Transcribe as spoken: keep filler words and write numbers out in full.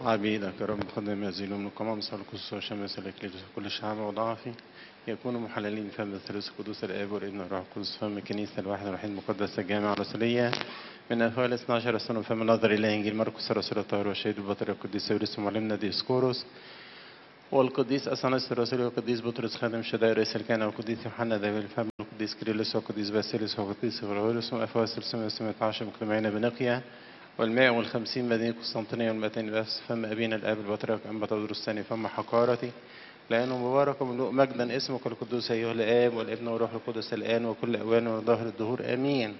عبيدك يا رب خدم يزيلهم لكم أمثال القدس وشمس الإكليل كل شعب وضعفي يكونوا محللين فم الثالوث القدوس الآب والابن والروح القدس فم الكنيسة الواحدة الوحيد المقدس الجامع الرسولية من أفوال اثنا عشر سنة فم نظر إلى إنجيل مرقس الرسول الطاهر والشهيد البطريرك القديس يوريس ومعلمنا ديسكوروس والقديس أثناس الرسول والقديس بطرس خادم شدائر رئيس الكهنة والقديس يوحنا ذوي الفم والقديس كيرلس والقديس باسيلس والقديس غريغوريوس وأفوال ثلاثمائة وسبعة عشر مجتمعين بنقية والمائة والخمسين مدينة قسطنطينية والمائتين بس فم أبينا الآب البطريرك أنبا تودروس الثاني فم حقارتي لأنه مبارك وملوء مجدا اسمك القدوس أيها الآب والابن والروح القدس الآن وكل أوان وظاهر الدهور آمين.